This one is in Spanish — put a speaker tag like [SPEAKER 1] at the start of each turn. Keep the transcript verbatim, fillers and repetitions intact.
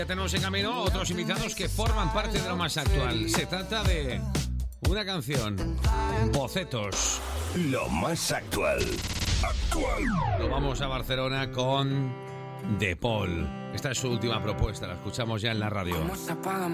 [SPEAKER 1] Ya tenemos en camino otros invitados que forman parte de lo más actual. Se trata de una canción, Bocetos.
[SPEAKER 2] Lo más actual. Actual.
[SPEAKER 1] Nos vamos a Barcelona con De Paul. Esta es su última propuesta, la escuchamos ya en la radio.